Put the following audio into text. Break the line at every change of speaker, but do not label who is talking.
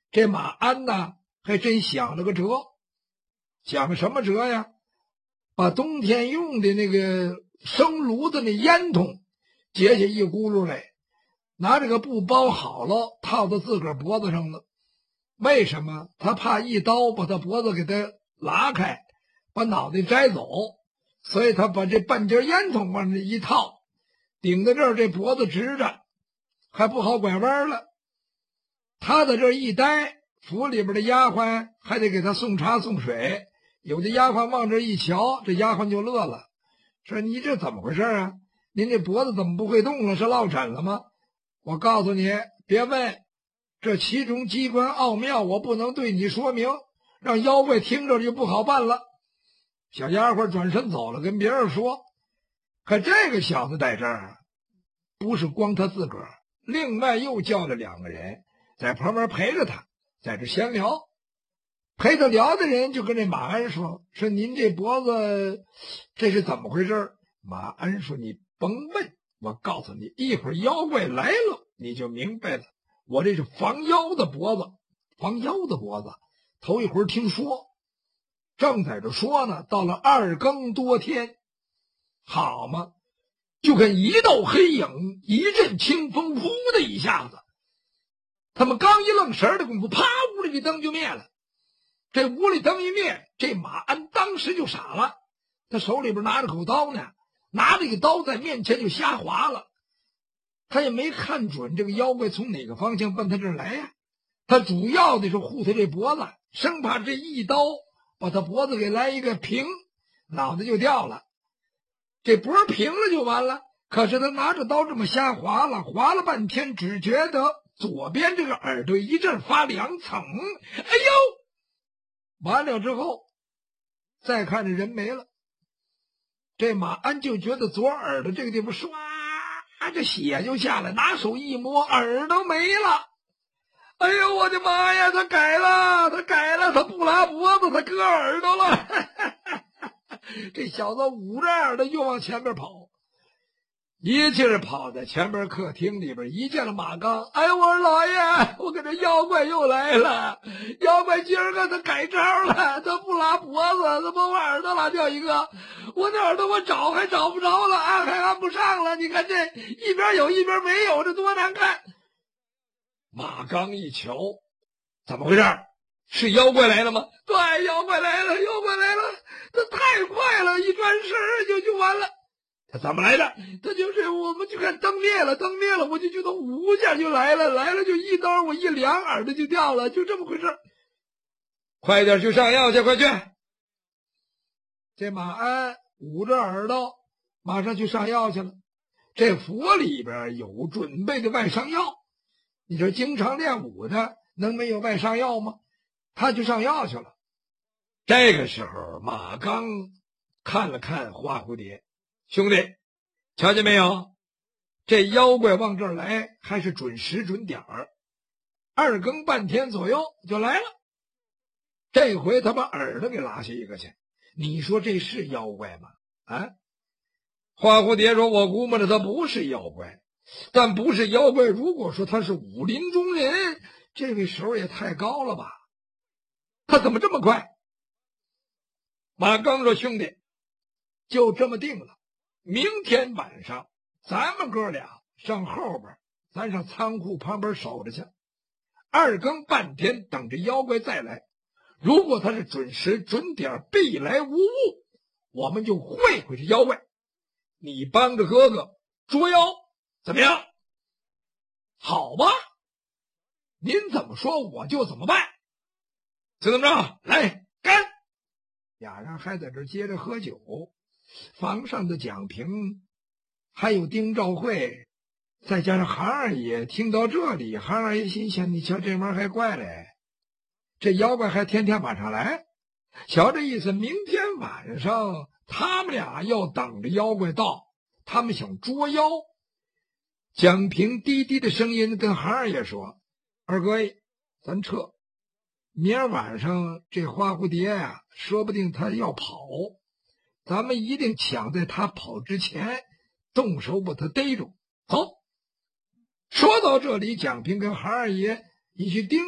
这马鞍呢还真想了个辙，想什么辙呀？把冬天用的那个生炉子那烟筒解下一轱辘来，拿这个布包好了，套到自个儿脖子上了。为什么？他怕一刀把他脖子给他拉开，把脑袋摘走，所以他把这半截烟筒往这一套，顶在这儿，这脖子直着，还不好拐弯了。他在这儿一待，府里边的丫鬟还得给他送茶送水。有的丫鬟往这一瞧，这丫鬟就乐了，说：“你这怎么回事啊？您这脖子怎么不会动了？是落枕了吗？”我告诉你，别问，这其中机关奥妙，我不能对你说明，让妖怪听着就不好办了。小丫鬟转身走了，跟别人说。可这个小子在这儿，不是光他自个儿，另外又叫了2个人在旁边陪着他，在这闲聊。陪他聊的人就跟这马鞍说：“您这脖子这是怎么回事？”马鞍说：“你甭问，我告诉你，一会儿妖怪来了你就明白了。我这是防妖的脖子，防妖的脖子。头一会儿听说，正在这说呢，到了2更多天，好嘛，就看一道黑影，一阵清风，呼的一下子，他们刚一愣神的功夫，啪，屋里的灯就灭了。这屋里灯一灭，这马鞍当时就傻了，他手里边拿着口刀呢，拿着一个刀在面前就瞎划了。他也没看准这个妖怪从哪个方向奔他这儿来呀。他主要的是护他这脖子，生怕这一刀把他脖子给来一个平，脑袋就掉了。这脖平了就完了。可是他拿着刀这么瞎划了半天，只觉得左边这个耳朵一阵发凉，噌，哎呦！完了之后，再看这人没了，这马鞍就觉得左耳朵这个地方唰，这血就下来，拿手一摸，耳朵没了。哎呦，我的妈呀！他改了，他不拉脖子，他割耳朵了。这小子捂着耳朵就往前面跑，一气儿跑在前边客厅里边，一见了马刚，哎，我说老爷，我跟这妖怪又来了，妖怪今儿个他改招了，他不拉脖子，他把我耳朵拉掉一个，我那耳朵我找还找不着了，按还按不上了，你看这一边有一边没有，这多难看。马刚一瞧，怎么回事？是妖怪来了吗？对，妖怪来了，他太快了，一转身就完了。他怎么来的？他就是我们就看灯灭了，我就觉得呜下就来了就一刀，我一量耳朵就掉了，就这么回事。快点去上药去，快去！这马鞍捂着耳朵，马上去上药去了。这府里边有准备的外伤药，你说经常练武的能没有外伤药吗？他去上药去了。这个时候，马刚看了看花蝴蝶。兄弟，瞧见没有？这妖怪往这儿来还是准时准点儿，2更半天左右就来了。这回他把耳朵给拉下一个去，你说这是妖怪吗？啊？花蝴蝶说：“我估摸着他不是妖怪，但不是妖怪，如果说他是武林中人，这位手也太高了吧？他怎么这么快？”马刚说：“兄弟，就这么定了。明天晚上，咱们哥俩上后边，咱上仓库旁边守着去。2更半天等着妖怪再来，如果他是准时准点必来无误，我们就会回这妖怪。你帮着哥哥捉妖，怎么样？好吧，您怎么说我就怎么办。就这么着，来干！俩人还在这接着喝酒。房上的蒋平还有丁兆慧，再加上韩二爷，听到这里，韩二爷心想：你瞧这玩意儿还怪嘞，这妖怪还天天晚上来。瞧这意思，明天晚上他们俩要等着妖怪到，他们想捉妖。蒋平低低的声音跟韩二爷说：“二哥，咱撤。明儿晚上这花蝴蝶呀，说不定他要跑。咱们一定抢在他跑之前动手把他逮住。走。”说到这里，蒋平跟韩二爷一去盯